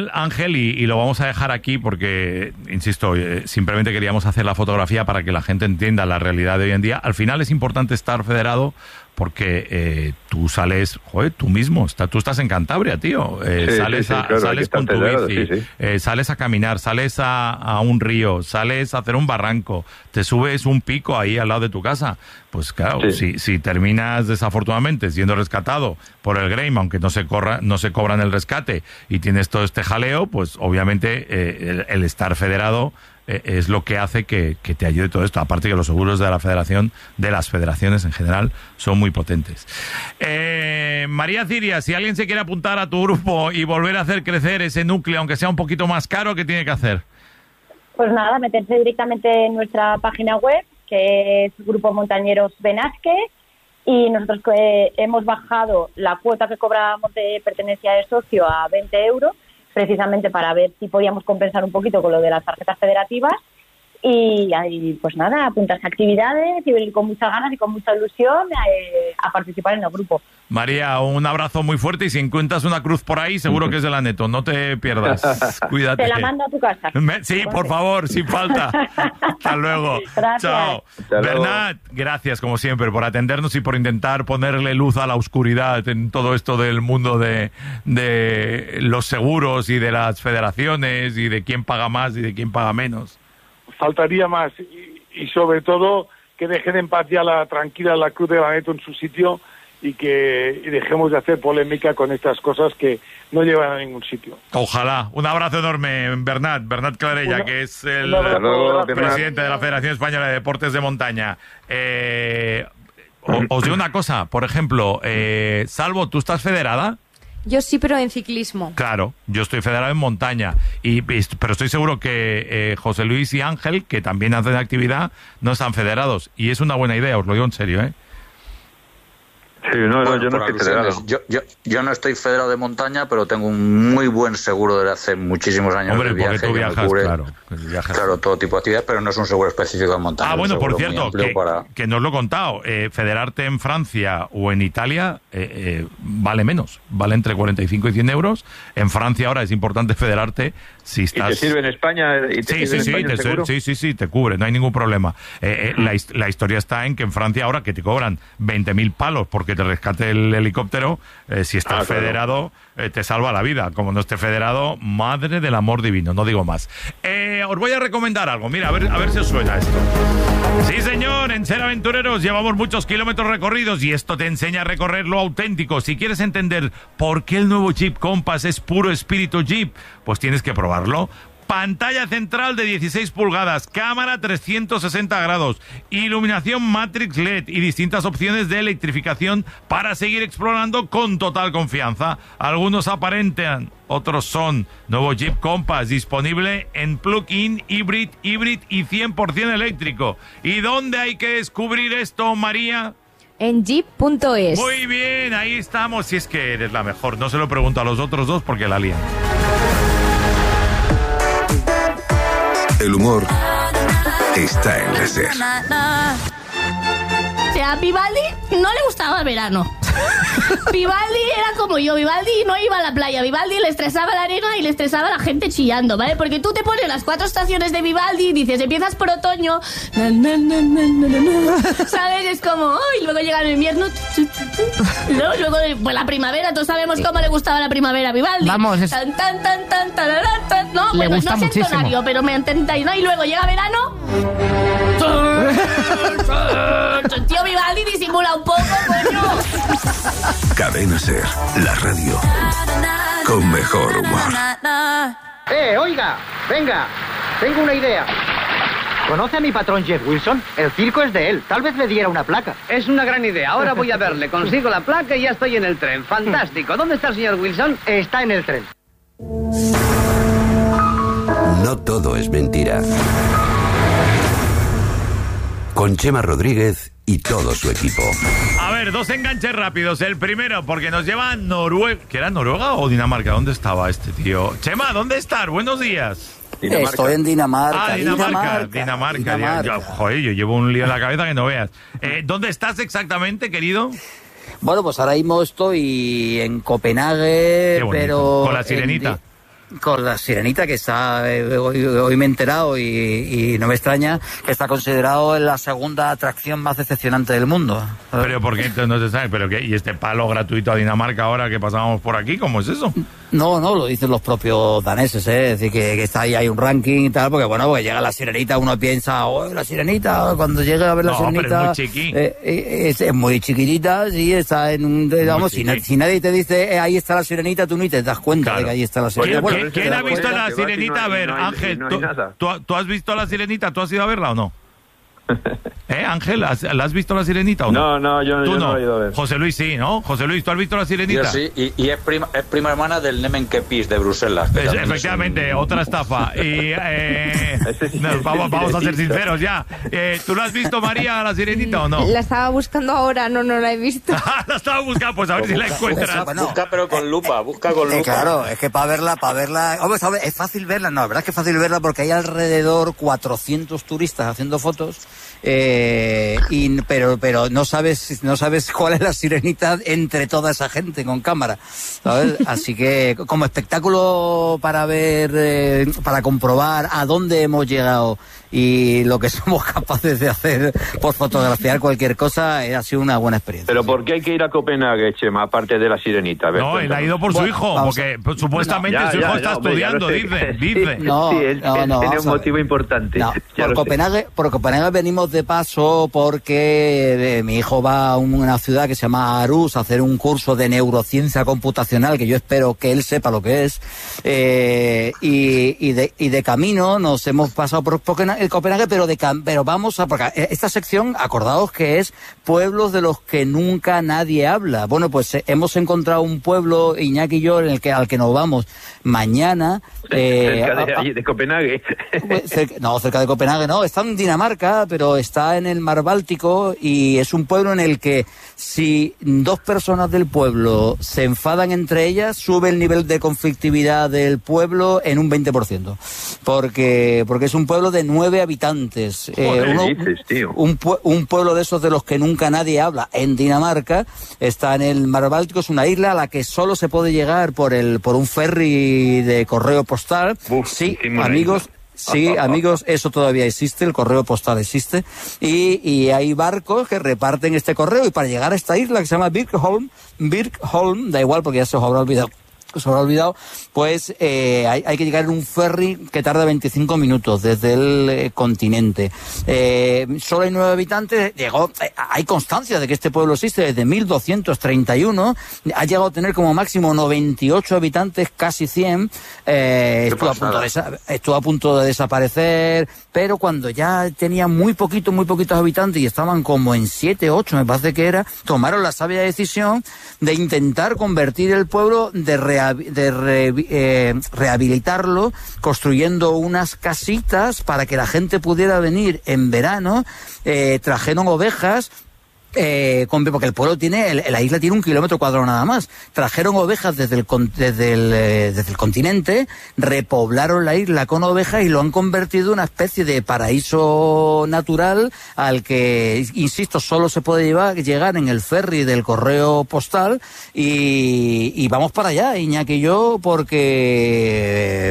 final, Ángel, y lo vamos a dejar aquí porque, insisto, simplemente queríamos hacer la fotografía para que la gente entienda la realidad de hoy en día. Al final es importante estar federado porque tú sales, tú mismo, tú estás en Cantabria, tío. Sales con tu bici, sales a caminar, sales a un río, sales a hacer un barranco, te subes un pico ahí al lado de tu casa. Pues claro, si terminas desafortunadamente siendo rescatado por el Grame, aunque no se cobran el rescate y tienes todo este jaleo, pues obviamente el estar federado es lo que hace que te ayude todo esto. Aparte que los seguros de la federación, de las federaciones en general, son muy potentes. María Ciria, si alguien se quiere apuntar a tu grupo y volver a hacer crecer ese núcleo, aunque sea un poquito más caro, ¿qué tiene que hacer? Pues nada, meterse directamente en nuestra página web, que es Grupo Montañeros Benasque, y nosotros hemos bajado la cuota que cobrábamos de pertenencia de socio a 20 euros, precisamente para ver si podíamos compensar un poquito con lo de las tarjetas federativas. Y ahí, pues nada, apuntarse a actividades y venir con muchas ganas y con mucha ilusión a participar en el grupo. María, un abrazo muy fuerte, y si encuentras una cruz por ahí, seguro que es de la Neto, no te pierdas. Cuídate. Te la mando a tu casa. Sí, por favor, sin falta. Hasta luego. Gracias. Chao. Bernat, gracias como siempre por atendernos y por intentar ponerle luz a la oscuridad en todo esto del mundo de los seguros y de las federaciones y de quién paga más y de quién paga menos. Faltaría más, y sobre todo que dejen en paz ya tranquila la Cruz de la Neto en su sitio y dejemos de hacer polémica con estas cosas que no llevan a ningún sitio. Ojalá. Un abrazo enorme, Bernat Clarella, que es el presidente de la Federación Española de Deportes de Montaña. Os digo una cosa, por ejemplo, Salvo, ¿tú estás federada? Yo sí, pero en ciclismo. Claro, yo estoy federado en montaña, pero estoy seguro que José Luis y Ángel, que también hacen actividad, no están federados. Y es una buena idea, os lo digo en serio, ¿eh? Sí, yo no estoy federado. Yo no estoy federado de montaña, pero tengo un muy buen seguro desde hace muchísimos años. Hombre, de viaje. porque tú viajas, claro, todo tipo de actividades, pero no es un seguro específico de montaña. Bueno, por cierto, que no os lo he contado, federarte en Francia o en Italia vale menos, vale entre 45 y 100 euros. En Francia ahora es importante federarte si estás... ¿Y te sirve en España? Sí, te cubre, no hay ningún problema. La historia está en que en Francia ahora que te cobran 20.000 palos porque te rescate el helicóptero, si estás federado, te salva la vida. Como no esté federado, madre del amor divino, no digo más. Os voy a recomendar algo, mira, a ver si os suena esto. Sí, señor, en Ser Aventureros llevamos muchos kilómetros recorridos y esto te enseña a recorrer lo auténtico. Si quieres entender por qué el nuevo Jeep Compass es puro espíritu Jeep, pues tienes que probarlo. Pantalla central de 16 pulgadas, cámara 360 grados, iluminación Matrix LED y distintas opciones de electrificación para seguir explorando con total confianza. Algunos aparentan, otros son. Nuevo Jeep Compass disponible en plug-in, híbrido y 100% eléctrico. ¿Y dónde hay que descubrir esto, María? En jeep.es. Muy bien, ahí estamos. Si es que eres la mejor. No se lo pregunto a los otros dos porque la lían. El humor está en la SER. O sea, a Vivaldi no le gustaba el verano. Vivaldi era como yo. Vivaldi no iba a la playa. Vivaldi le estresaba la arena y le estresaba la gente chillando, ¿vale? Porque tú te pones las 4 estaciones de Vivaldi y dices, empiezas por otoño, ¿sabes? Es como, y luego llega el invierno, luego pues la primavera. Todos sabemos cómo le gustaba la primavera a Vivaldi. Vamos, es... Tan, no, le bueno, gusta no sé muchísimo. tonario, pero me entendéis, ¿no? Y luego llega verano. Tío, Vivaldi disimula un poco, coño. Cadena SER, la radio con mejor humor. Oiga, venga, tengo una idea. ¿Conoce a mi patrón Jeff Wilson? El circo es de él, tal vez le diera una placa. Es una gran idea, ahora voy a verle, consigo la placa y ya estoy en el tren. Fantástico, ¿dónde está el señor Wilson? Está en el tren. No todo es mentira. Con Chema Rodríguez y todo su equipo. A ver, 2 enganches rápidos. El primero, porque nos lleva a Noruega. ¿Que era Noruega o Dinamarca? ¿Dónde estaba este tío? Chema, ¿dónde estás? Buenos días. Dinamarca. Estoy en Dinamarca. Dinamarca. Joder, yo llevo un lío en la cabeza que no veas. ¿Dónde estás exactamente, querido? Bueno, pues ahora mismo estoy en Copenhague, Qué bonito. pero... ¿Con la sirenita? con la Sirenita, que está, hoy me he enterado y no me extraña, que está considerado la segunda atracción más decepcionante del mundo. Pero ¿por qué entonces no se sabe? ¿Pero qué? ¿Y este palo gratuito a Dinamarca ahora que pasábamos por aquí? ¿Cómo es eso? No, lo dicen los propios daneses, es decir, que está ahí, hay un ranking y tal, porque porque llega la Sirenita, uno piensa, la Sirenita, cuando llega a ver la Sirenita... es muy chiquitita, sí, está en un... Digamos, si nadie te dice, ahí está la Sirenita, tú ni te das cuenta de que ahí está la Sirenita. ¿Quién ha visto la Sirenita? A ver, Ángel, ¿tú has visto la Sirenita? ¿Tú has ido a verla o no? Ángel, ¿la has visto la Sirenita o no? No, yo no he ido a ver. José Luis sí, ¿no? José Luis, ¿tú has visto la Sirenita? Yo sí, y es prima hermana del Nemen Kepis de Bruselas. Efectivamente, otra estafa. Y vamos a ser sinceros ya. ¿Tú la has visto, María, la Sirenita o no? La estaba buscando ahora, no la he visto. La estaba buscando, pues a ver si la encuentras. Busca pero con lupa, Claro, es que para verla... Hombre, ¿sabes? Es fácil verla, no, la verdad es que es fácil verla porque hay alrededor 400 turistas haciendo fotos. Pero no sabes cuál es la Sirenita entre toda esa gente con cámara, ¿sabes? Así que como espectáculo para ver, para comprobar a dónde hemos llegado y lo que somos capaces de hacer por fotografiar cualquier cosa, ha sido una buena experiencia. Pero ¿por qué hay que ir a Copenhague, Chema, aparte de la Sirenita? No, él ha ido por su hijo, porque supuestamente su hijo está estudiando, dice. Él tiene un motivo importante. Por Copenhague venimos de paso porque mi hijo va a una ciudad que se llama Aarhus a hacer un curso de neurociencia computacional, que yo espero que él sepa lo que es, y de camino nos hemos pasado por Copenhague, pero vamos a... Porque esta sección, acordaos que es pueblos de los que nunca nadie habla. Bueno, pues hemos encontrado un pueblo, Iñaki y yo, al que nos vamos mañana. Cerca de Copenhague. Cerca de Copenhague no, está en Dinamarca, pero está en el mar Báltico y es un pueblo en el que si dos personas del pueblo se enfadan entre ellas, sube el nivel de conflictividad del pueblo en un 20%. Porque es un pueblo de 9 habitantes. Un pueblo de esos de los que nunca nadie habla en Dinamarca, está en el mar Báltico, es una isla a la que solo se puede llegar por un ferry de correo postal. Sí, amigos. Sí, amigos, eso todavía existe, el correo postal existe, y hay barcos que reparten este correo, y para llegar a esta isla que se llama Birkholm, da igual porque ya se os habrá olvidado, pues hay que llegar en un ferry que tarda 25 minutos desde el continente. Solo hay 9 habitantes. Hay constancia de que este pueblo existe desde 1231. Ha llegado a tener como máximo 98 habitantes, casi 100. Estuvo a punto de desaparecer, pero cuando ya tenía muy poquitos habitantes y estaban como en 7, 8, me parece que era, tomaron la sabia decisión de intentar convertir el pueblo, rehabilitarlo, construyendo unas casitas para que la gente pudiera venir en verano. Trajeron ovejas, porque el pueblo la isla tiene 1 kilómetro cuadrado nada más. Trajeron ovejas desde el continente, repoblaron la isla con ovejas y lo han convertido en una especie de paraíso natural al que, insisto, solo se puede llegar en el ferry del correo postal, y vamos para allá, Iñaki y yo, porque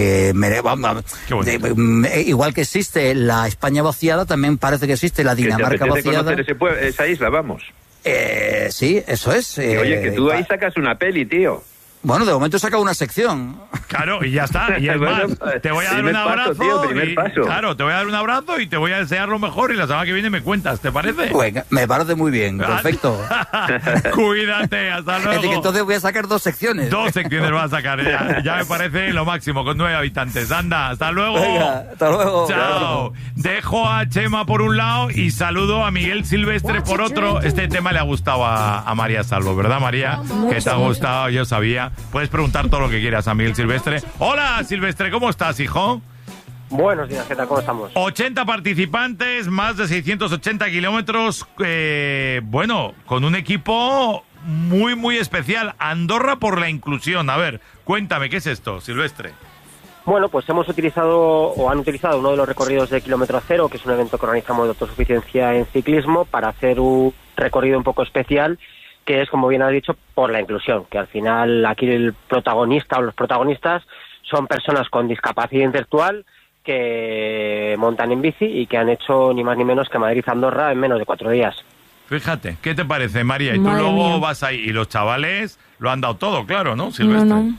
igual que existe la España vaciada, también parece que existe la Dinamarca vaciada. Esa isla, vamos. Sí, eso es. Oye, que tú ahí sacas una peli, tío. Bueno, de momento saca una sección. Claro, y ya está. Y es más, te voy a dar un abrazo. Claro, te voy a dar un abrazo y te voy a desear lo mejor, y la semana que viene me cuentas, ¿te parece? Venga, me parece muy bien, perfecto. Cuídate, hasta luego. Es decir, que entonces voy a sacar 2 secciones. 2 secciones vas a sacar, ya me parece lo máximo, con 9 habitantes. Anda, hasta luego. Venga, hasta luego. Chao. Dejo a Chema por un lado y saludo a Miguel Silvestre por otro. Este tema le ha gustado a María Salvo, ¿verdad, María? Que te ha gustado, yo sabía. Puedes preguntar todo lo que quieras a Miguel Silvestre. Hola, Silvestre, ¿cómo estás, hijo? Buenos días, ¿qué tal? ¿Cómo estamos? 80 participantes, más de 680 kilómetros, bueno, con un equipo muy, muy especial. Andorra por la inclusión. A ver, cuéntame, ¿qué es esto, Silvestre? Bueno, pues han utilizado uno de los recorridos de Kilómetro Cero, que es un evento que organizamos de autosuficiencia en ciclismo, para hacer un recorrido un poco especial, que es, como bien has dicho, por la inclusión, que al final aquí el protagonista o los protagonistas son personas con discapacidad intelectual que montan en bici y que han hecho ni más ni menos que Madrid-Andorra en menos de 4 días. Fíjate, ¿qué te parece, María? Y tú luego vas ahí, y los chavales lo han dado todo, claro, ¿no, Silvestre? No.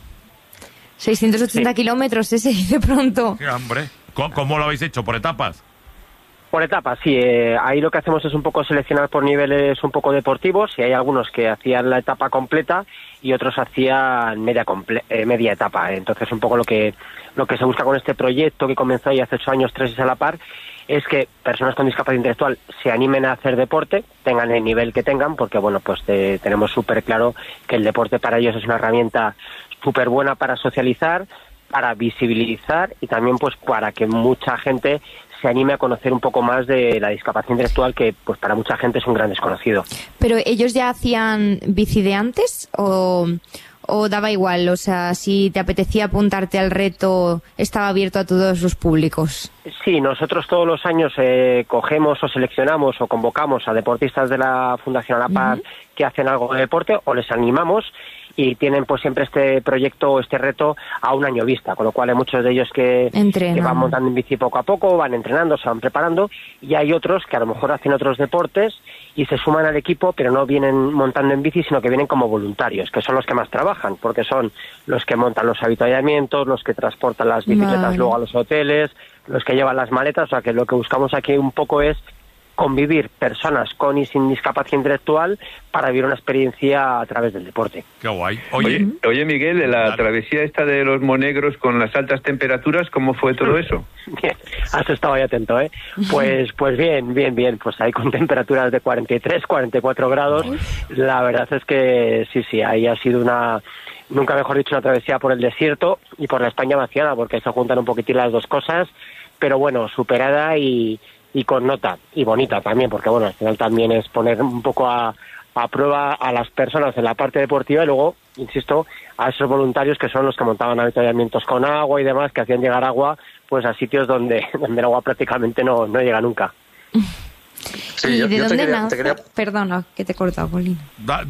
680 kilómetros ese, de pronto. Sí, hombre. ¿Cómo lo habéis hecho? ¿Por etapas? Por etapas, sí. Ahí lo que hacemos es un poco seleccionar por niveles un poco deportivos, y hay algunos que hacían la etapa completa y otros hacían media etapa. Entonces, un poco lo que se busca con este proyecto que comenzó ya hace 8 años, 3 a la par, es que personas con discapacidad intelectual se animen a hacer deporte, tengan el nivel que tengan, porque bueno, pues tenemos súper claro que el deporte para ellos es una herramienta súper buena para socializar, para visibilizar y también pues para que mucha gente se anime a conocer un poco más de la discapacidad intelectual, que pues para mucha gente es un gran desconocido. ¿Pero ellos ya hacían bici de antes o daba igual? O sea, si te apetecía apuntarte al reto, ¿estaba abierto a todos los públicos? Sí, nosotros todos los años cogemos o seleccionamos o convocamos a deportistas de la Fundación Alapar que hacen algo de deporte, o les animamos, y tienen pues siempre este proyecto, este reto a un año vista, con lo cual hay muchos de ellos que van montando en bici poco a poco, van entrenando, se van preparando, y hay otros que a lo mejor hacen otros deportes y se suman al equipo, pero no vienen montando en bici, sino que vienen como voluntarios, que son los que más trabajan, porque son los que montan los avituallamientos, los que transportan las bicicletas luego a los hoteles, los que llevan las maletas. O sea que lo que buscamos aquí un poco es convivir personas con y sin discapacidad intelectual para vivir una experiencia a través del deporte. Qué guay. Oye Miguel, la travesía esta de los Monegros con las altas temperaturas, ¿cómo fue todo eso? Bien, has estado ahí atento, ¿eh? Pues bien. Pues ahí con temperaturas de 43, 44 grados. La verdad es que sí, ahí ha sido nunca mejor dicho, una travesía por el desierto y por la España vaciada, porque se juntan un poquitín las dos cosas, pero bueno, superada y con nota, y bonita también, porque bueno, al final también es poner un poco a prueba a las personas en la parte deportiva, y luego, insisto, a esos voluntarios que son los que montaban avituallamientos con agua y demás, que hacían llegar agua pues a sitios donde el agua prácticamente no llega nunca. Sí, ¿y de dónde nace? Perdona, que te he cortado, Paulina.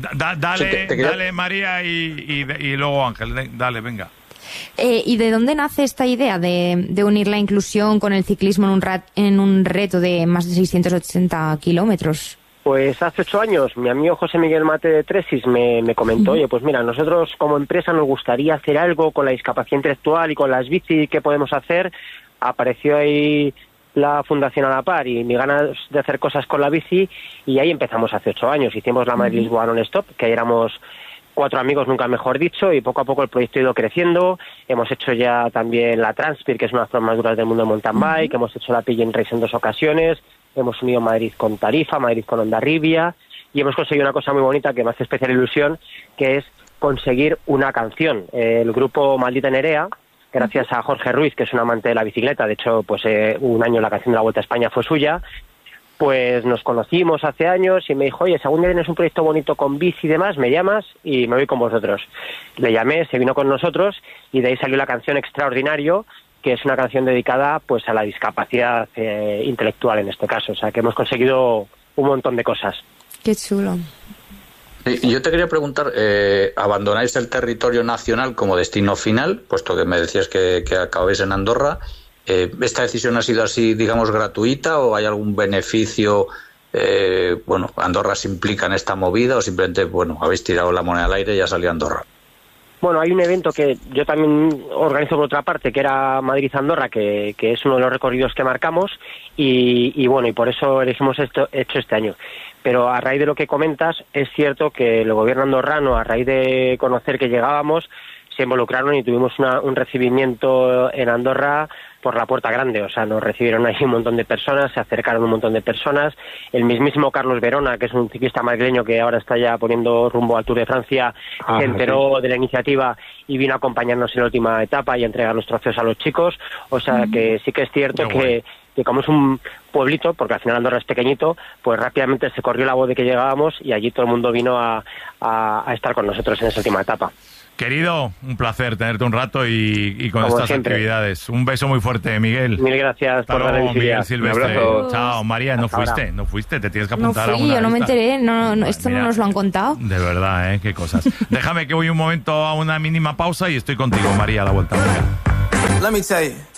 Dale, María, y luego Ángel, dale, venga. ¿Y de dónde nace esta idea de unir la inclusión con el ciclismo en un reto de más de 680 kilómetros? Pues hace 8 años mi amigo José Miguel Mate de Tresis me comentó, oye, pues mira, nosotros como empresa nos gustaría hacer algo con la discapacidad intelectual y con las bici, ¿qué podemos hacer? Apareció ahí la Fundación Alapar y mi ganas de hacer cosas con la bici, y ahí empezamos hace 8 años. Hicimos la Madrid-Lisboa Non-Stop, que éramos 4 amigos, nunca mejor dicho, y poco a poco el proyecto ha ido creciendo. Hemos hecho ya también la Transpir, que es una de las zonas más duras del mundo de mountain bike, hemos hecho la Pigeon Race en 2 ocasiones, hemos unido Madrid con Tarifa, Madrid con Hondarribia, y hemos conseguido una cosa muy bonita que me hace especial ilusión, que es conseguir una canción. El grupo Maldita Nerea, gracias a Jorge Ruiz, que es un amante de la bicicleta, de hecho, pues un año la canción de la Vuelta a España fue suya, pues nos conocimos hace años y me dijo, oye, si algún día tienes un proyecto bonito con bici y demás, me llamas y me voy con vosotros. Le llamé, se vino con nosotros, y de ahí salió la canción Extraordinario, que es una canción dedicada pues a la discapacidad intelectual en este caso. O sea, que hemos conseguido un montón de cosas. Qué chulo. Y yo te quería preguntar, ¿abandonáis el territorio nacional como destino final, puesto que me decías que acabáis en Andorra? ¿Esta decisión ha sido así, digamos, gratuita, o hay algún beneficio? ¿Andorra se implica en esta movida, o simplemente, habéis tirado la moneda al aire y ya salió Andorra? Bueno, hay un evento que yo también organizo por otra parte, que era Madrid-Andorra, que es uno de los recorridos que marcamos, y por eso hemos hecho este año. Pero a raíz de lo que comentas, es cierto que el gobierno andorrano, a raíz de conocer que llegábamos, se involucraron y tuvimos un recibimiento en Andorra por la puerta grande. O sea, nos recibieron ahí un montón de personas, se acercaron un montón de personas. El mismísimo Carlos Verona, que es un ciclista madrileño que ahora está ya poniendo rumbo al Tour de Francia, se enteró de la iniciativa y vino a acompañarnos en la última etapa y a entregar los trofeos a los chicos. O sea, que sí que es cierto que como es un pueblito, porque al final Andorra es pequeñito, pues rápidamente se corrió la voz de que llegábamos, y allí todo el mundo vino a estar con nosotros en esa última etapa. Querido, un placer tenerte un rato y con estas actividades. Un beso muy fuerte, Miguel. Mil gracias por la visibilidad. Miguel Silvestre. Chao, María, no fuiste, te tienes que apuntar a una yo no lista. me enteré, esto no nos lo han contado. De verdad, qué cosas. Déjame que voy un momento a una mínima pausa y estoy contigo, María, a la vuelta. Venga. Let me tell you.